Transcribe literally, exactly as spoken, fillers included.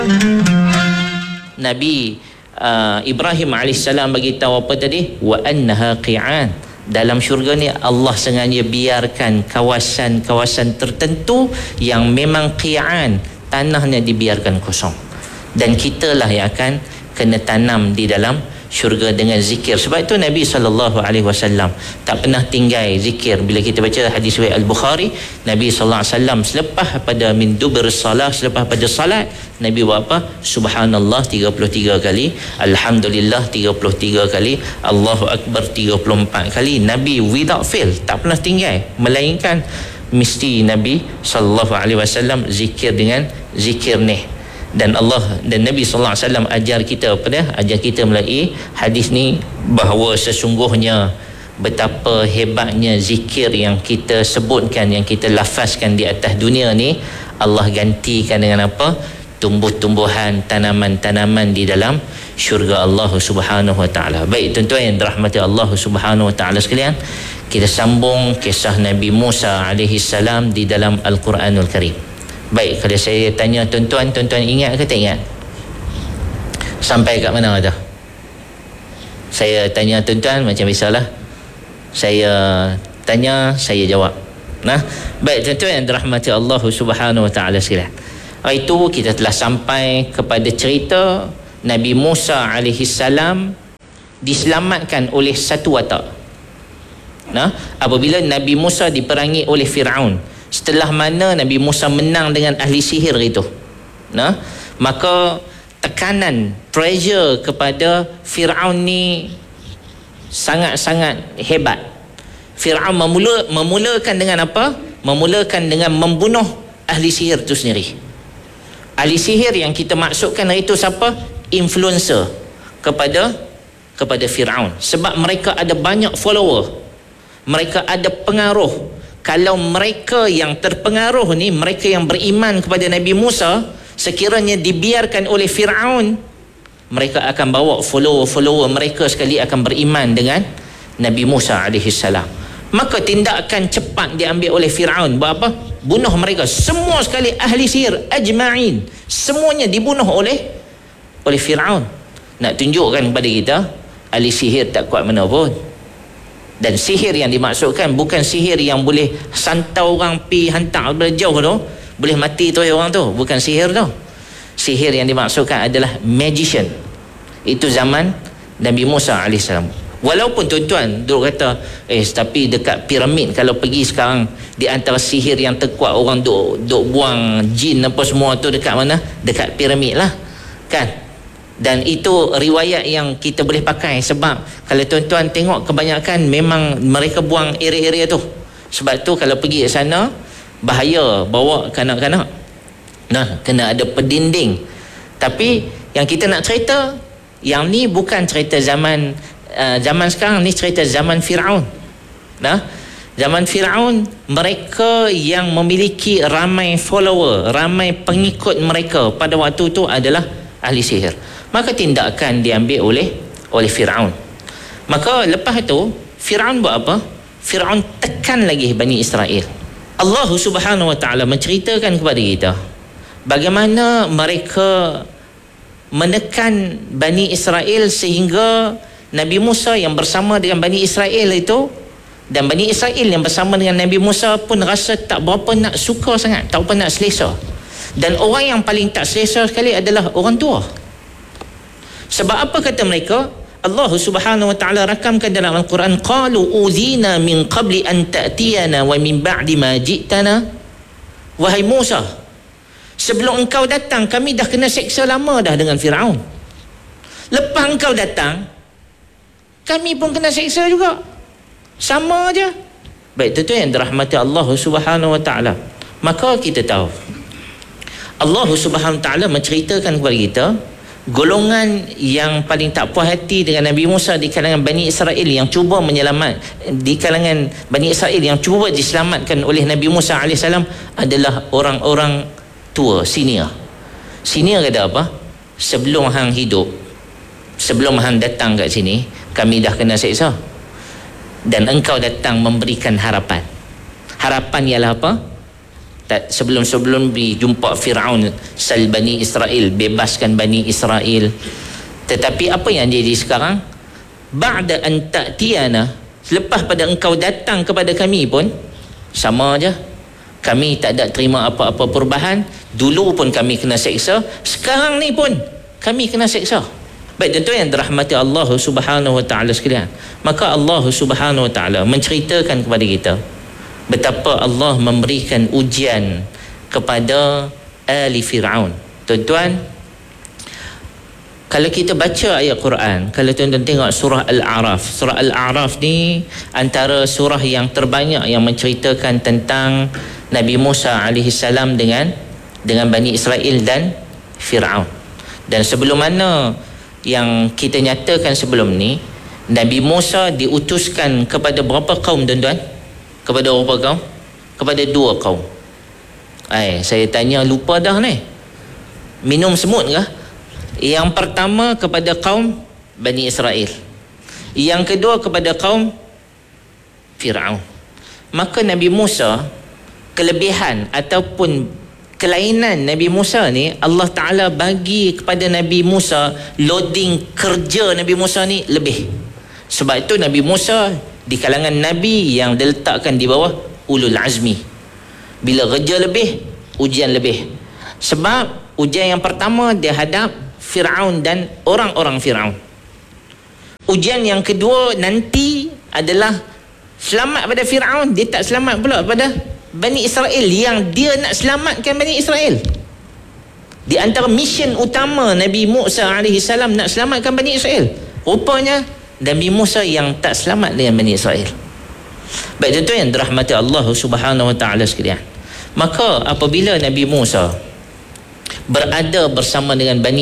Nabi uh, Ibrahim alaihissalam bagi tahu apa tadi? Wa annaha qi'an. Dalam syurga ni Allah sengaja biarkan kawasan-kawasan tertentu yang memang qi'an, tanahnya dibiarkan kosong. Dan kitalah yang akan kena tanam di dalam syurga dengan zikir. Sebab itu Nabi sallallahu alaihi wasallam tak pernah tinggal zikir. Bila kita baca hadis riwayat Al-Bukhari, Nabi sallallahu alaihi wasallam selepas pada min dubur salah, selepas pada salat, Nabi buat apa? Subhanallah tiga puluh tiga kali, Alhamdulillah tiga puluh tiga kali, Allahu Akbar tiga puluh empat kali. Nabi without fail, tak pernah tinggal, melainkan mesti Nabi sallallahu alaihi wasallam zikir dengan zikir ni. Dan Allah dan Nabi sallallahu alaihi wasallam ajar kita apa dia? Ajar kita melalui hadis ni bahawa sesungguhnya betapa hebatnya zikir yang kita sebutkan, yang kita lafazkan di atas dunia ni, Allah gantikan dengan apa? Tumbuh-tumbuhan, tanaman-tanaman di dalam syurga Allah Subhanahu wa taala. Baik tuan-tuan yang dirahmati Allah Subhanahu wa taala sekalian, kita sambung kisah Nabi Musa alaihi salam di dalam Al-Quranul Karim. Baik, kalau saya tanya tuan-tuan, tuan-tuan ingat ke tak ingat? Sampai kat mana dah? Saya tanya tuan-tuan macam biasalah. Saya tanya, saya jawab. Nah, baik tuan-tuan yang dirahmati Allah Subhanahu wa taala sekalian. Itu kita telah sampai kepada cerita Nabi Musa alaihi salam diselamatkan oleh satu watak. Nah, apabila Nabi Musa diperangi oleh Firaun, setelah mana Nabi Musa menang dengan ahli sihir itu, nah, maka tekanan, pressure kepada Firaun ni sangat-sangat hebat. Firaun memula, memulakan dengan apa? Memulakan dengan membunuh ahli sihir itu sendiri. Ahli sihir yang kita maksudkan itu siapa? Influencer kepada kepada Firaun. Sebab mereka ada banyak follower, mereka ada pengaruh. Kalau mereka yang terpengaruh ni, mereka yang beriman kepada Nabi Musa, sekiranya dibiarkan oleh Firaun, mereka akan bawa follower-follower mereka sekali akan beriman dengan Nabi Musa alaihi salam. Maka tindakan cepat diambil oleh Firaun. Buat apa? Bunuh mereka semua sekali, ahli sihir ajma'in, semuanya dibunuh oleh oleh Firaun. Nak tunjukkan kepada kita ahli sihir tak kuat mana pun. Dan sihir yang dimaksudkan bukan sihir yang boleh santau orang pi hantar dari jauh tu, boleh mati tu orang tu, bukan sihir tu. Sihir yang dimaksudkan adalah magician. Itu zaman Nabi Musa alaihissalam. Walaupun tuan-tuan duk kata, eh tapi dekat piramid kalau pergi sekarang, di antara sihir yang terkuat orang duk duk buang jin apa semua tu dekat mana? Dekat piramid lah, kan? Dan itu riwayat yang kita boleh pakai. Sebab kalau tuan-tuan tengok, kebanyakan memang mereka buang area-area tu. Sebab tu kalau pergi ke sana, bahaya bawa kanak-kanak. Nah, kena ada pendinding. Tapi yang kita nak cerita, yang ni bukan cerita zaman uh, zaman sekarang, ni cerita zaman Firaun. Nah, zaman Firaun, mereka yang memiliki ramai follower, ramai pengikut mereka pada waktu itu adalah ahli sihir. Maka tindakan diambil oleh oleh Firaun. Maka lepas itu Firaun buat apa? Firaun tekan lagi Bani Israel. Allah Subhanahu wa taala menceritakan kepada kita bagaimana mereka menekan Bani Israel sehingga Nabi Musa yang bersama dengan Bani Israel itu, dan Bani Israel yang bersama dengan Nabi Musa pun rasa tak berapa nak suka sangat, tak berapa nak selesa. Dan orang yang paling tak selesa sekali adalah orang tua. Sebab apa kata mereka? Allah Subhanahu wa taala rakamkan dalam Al-Quran, qalu uzina min qabli an ta'tiyana wa min ba'di ma ji'tana. Wahai Musa, sebelum engkau datang kami dah kena seksa lama dah dengan Firaun. Lepas engkau datang kami pun kena seksa juga. Sama aja. Baik, itu yang dirahmati Allah Subhanahu wa taala. Maka kita tahu Allah Subhanahu wa taala menceritakan kepada kita golongan yang paling tak puas hati dengan Nabi Musa di kalangan Bani Israel yang cuba menyelamat, di kalangan Bani Israel yang cuba diselamatkan oleh Nabi Musa alaihissalam adalah orang-orang tua, senior. Senior kata apa? Sebelum hang hidup, sebelum hang datang kat sini, kami dah kena seksa. Dan engkau datang memberikan harapan. Harapan ialah apa? Tak, sebelum-sebelum dijumpa Fir'aun, sal Bani Israel, bebaskan Bani Israel. Tetapi apa yang jadi sekarang? Ba'da an ta'tiyana, selepas pada engkau datang kepada kami pun sama aja. Kami tak ada terima apa-apa perubahan. Dulu pun kami kena seksa, sekarang ni pun kami kena seksa. Baik tuan-tuan yang dirahmati Allah Subhanahu wa taala sekalian, maka Allah Subhanahu wa taala menceritakan kepada kita betapa Allah memberikan ujian kepada ahli Fir'aun. Tuan-tuan, kalau kita baca ayat Quran, kalau tuan-tuan tengok surah Al-A'raf, surah Al-A'raf ni antara surah yang terbanyak yang menceritakan tentang Nabi Musa alaihi salam dengan dengan Bani Israel dan Fir'aun. Dan sebelum mana yang kita nyatakan sebelum ni, Nabi Musa diutuskan kepada berapa kaum tuan-tuan? Kepada berapa kaum? Kepada dua kaum. Eh, saya tanya lupa dah ni. Minum semut kah? Yang pertama kepada kaum Bani Israel. Yang kedua kepada kaum Fir'aun. Maka Nabi Musa, kelebihan ataupun kelainan Nabi Musa ni, Allah Ta'ala bagi kepada Nabi Musa loading kerja Nabi Musa ni lebih. Sebab itu Nabi Musa di kalangan Nabi yang diletakkan di bawah ulul azmi. Bila kerja lebih, ujian lebih. Sebab ujian yang pertama dia hadap Fir'aun dan orang-orang Fir'aun. Ujian yang kedua nanti adalah selamat pada Fir'aun, dia tak selamat pula pada Bani Israel yang dia nak selamatkan Bani Israel. Di antara mission utama Nabi Musa alaihi salam nak selamatkan Bani Israel, rupanya Nabi Musa yang tak selamat dengan Bani Israel. Baik tuan-tuan yang dirahmati Allah Subhanahu wa taala sekalian, maka apabila Nabi Musa berada bersama dengan Bani